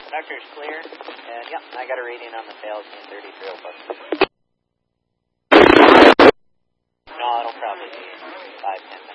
Vector's clear, and yep, I got a reading on the tails in 33 plus. No, it'll probably be 5, 10